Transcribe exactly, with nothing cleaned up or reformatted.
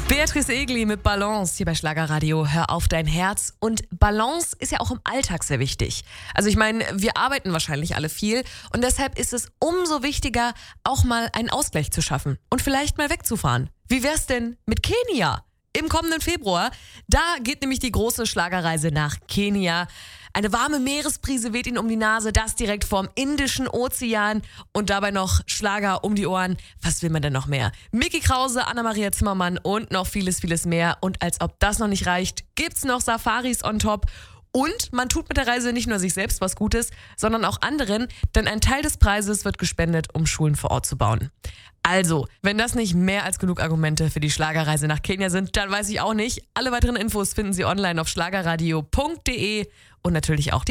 Beatrice Egli mit Balance hier bei Schlagerradio. Hör auf dein Herz. Und Balance ist ja auch im Alltag sehr wichtig. Also ich meine, wir arbeiten wahrscheinlich alle viel und deshalb ist es umso wichtiger, auch mal einen Ausgleich zu schaffen und vielleicht mal wegzufahren. Wie wär's denn mit Kenia? Im kommenden Februar, da geht nämlich die große Schlagerreise nach Kenia. Eine warme Meeresbrise weht ihnen um die Nase, das direkt vom Indischen Ozean und dabei noch Schlager um die Ohren. Was will man denn noch mehr? Micky Krause, Anna-Maria Zimmermann und noch vieles, vieles mehr. Und als ob das noch nicht reicht, gibt's noch Safaris on top. Und man tut mit der Reise nicht nur sich selbst was Gutes, sondern auch anderen, denn ein Teil des Preises wird gespendet, um Schulen vor Ort zu bauen. Also, wenn das nicht mehr als genug Argumente für die Schlagerreise nach Kenia sind, dann weiß ich auch nicht. Alle weiteren Infos finden Sie online auf schlagerradio punkt de und natürlich auch die